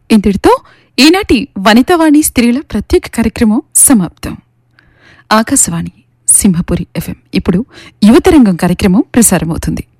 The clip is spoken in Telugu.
ఇంతటితో ఈనాటి వనితావాణి స్త్రీల ప్రత్యేక కార్యక్రమం సమాప్తం. ఆకాశవాణి సింహపురి FM ఇప్పుడు యువతరంగం కార్యక్రమం ప్రసారమవుతుంది.